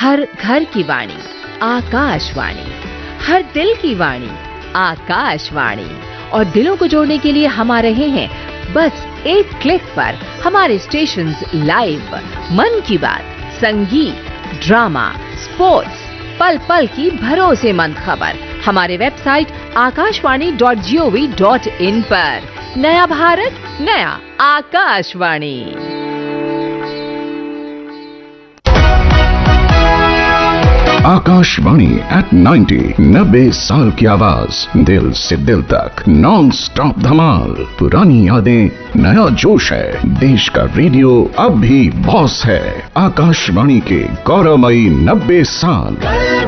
हर घर की वाणी आकाशवाणी, हर दिल की वाणी आकाशवाणी। और दिलों को जोड़ने के लिए हम आ रहे हैं बस एक क्लिक पर। हमारे स्टेशंस लाइव, मन की बात, संगीत, ड्रामा, स्पोर्ट्स, पल पल की भरोसेमंद खबर हमारे वेबसाइट akashvani.gov.in पर। नया भारत, नया आकाशवाणी। आकाशवाणी एट 90, 90 साल की आवाज, दिल से दिल तक, नॉन स्टॉप धमाल। पुरानी यादें, नया जोश है। देश का रेडियो अब भी बॉस है। आकाशवाणी के गौरवमयी 90 साल।